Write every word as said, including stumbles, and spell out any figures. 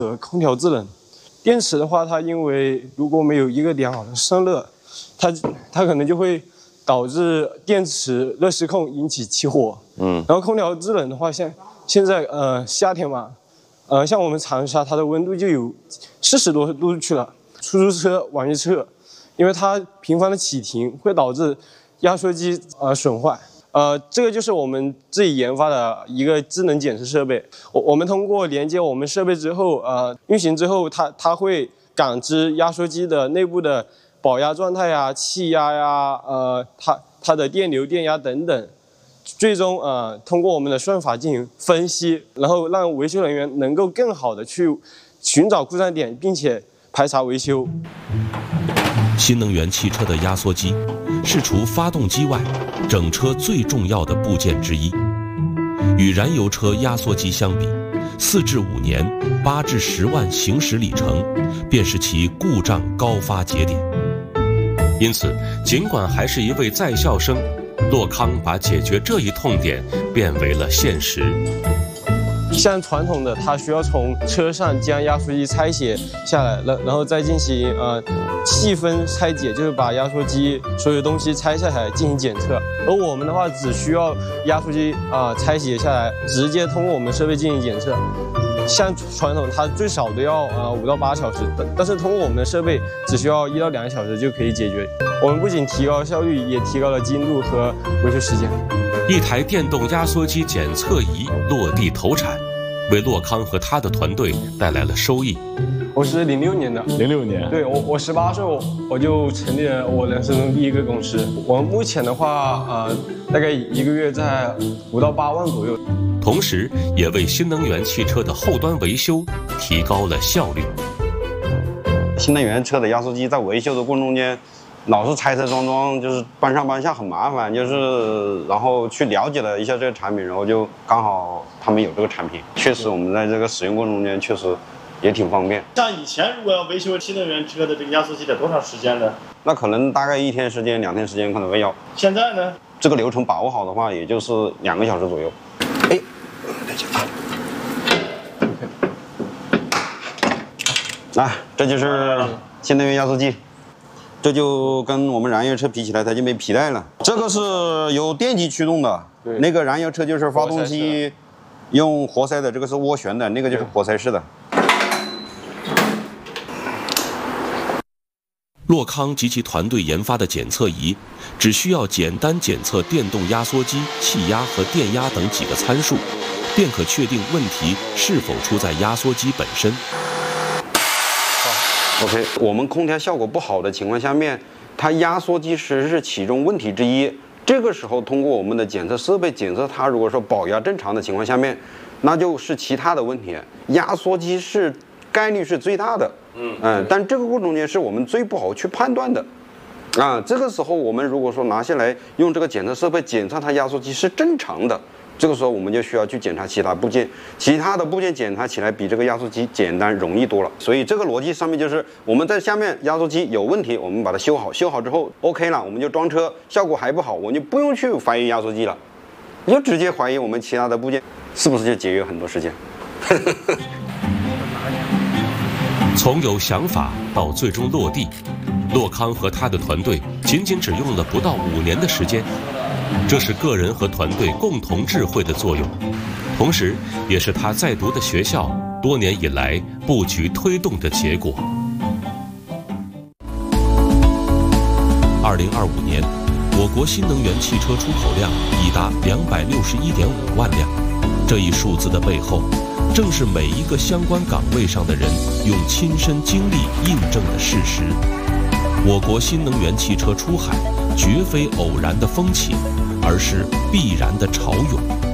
呃，空调制冷，电池的话，它因为如果没有一个良好的散热，它它可能就会导致电池热失控，引起起火。嗯，然后空调制冷的话，像现在呃夏天嘛，呃像我们长沙，它的温度就有四十多度去了。出租车、网约车，因为它频繁的启停，会导致压缩机呃损坏。呃，这个就是我们自己研发的一个智能检测设备。我我们通过连接我们设备之后，呃，运行之后，它它会感知压缩机的内部的保压状态呀、气压呀，呃，它它的电流、电压等等，最终呃通过我们的算法进行分析，然后让维修人员能够更好的去寻找故障点，并且排查维修。 新能源汽车的压缩机是除发动机外，整车最重要的部件之一。与燃油车压缩机相比，四至五年、八至十万行驶里程，便是其故障高发节点。因此，尽管还是一位在校生，洛康把解决这一痛点变为了现实。 像传统的，它需要从车上将压缩机拆卸下来，然然后再进行呃细分拆解，就是把压缩机所有东西拆下来进行检测。而我们的话，只需要压缩机啊、呃、拆解下来，直接通过我们设备进行检测。像传统，它最少都要呃五到八小时，但但是通过我们的设备，只需要一到两个小时就可以解决。我们不仅提高效率，也提高了精度和维修时间。 一台电动压缩机检测仪落地投产，为洛康和他的团队带来了收益。 我是零六年的， 零六年， 对我我十八岁我我就成立了我人生中第一个公司。我目前的话，呃，大概一个月在五到八万左右。 同时，也为新能源汽车的后端维修提高了效率。 新能源车的压缩机在维修的过程中间，老是拆拆装装，就是搬上搬下很麻烦，就是然后去了解了一下这个产品，然后就刚好他们有这个产品，确实我们在这个使用过程中间确实也挺方便。 像以前如果要维修新能源车的这个压缩机得多长时间呢？ 那可能大概一天时间、两天时间可能会要。 现在呢？ 这个流程把握好的话，也就是两个小时左右。哎，再见啊！啊，这就是新能源压缩机。这就跟我们燃油车比起来，它就没皮带了。这个是由电机驱动的，那个燃油车就是发动机用活塞的，这个是涡旋的，那个就是活塞式的。 洛康及其团队研发的检测仪，只需要简单检测电动压缩机气压和电压等几个参数，便可确定问题是否出在压缩机本身。 OK， 我们空调效果不好的情况下面，它压缩机实是其中问题之一。这个时候通过我们的检测设备检测它，如果说保压正常的情况下面，那就是其他的问题。压缩机是概率是最大的，嗯嗯，但这个过程中间是我们最不好去判断的。啊，这个时候我们如果说拿下来用这个检测设备检测它压缩机是正常的。这个时候我们就需要去检查其他部件，其他的部件检查起来比这个压缩机简单容易多了。所以这个逻辑上面就是我们在下面压缩机有问题，我们把它修好，修好之后 OK 了，我们就装车，效果还不好，我们就不用去怀疑压缩机了，你就直接怀疑我们其他的部件，是不是就节约很多时间？ 从有想法到最终落地，洛康和他的团队仅仅只用了不到五年的时间。这是个人和团队共同智慧的作用，同时也是他在读的学校多年以来布局推动的结果。二零二五年，我国新能源汽车出口量已达两百六十一点五万辆。这一数字的背后，正是每一个相关岗位上的人用亲身经历印证的事实。我国新能源汽车出海绝非偶然的风起，而是必然的潮涌。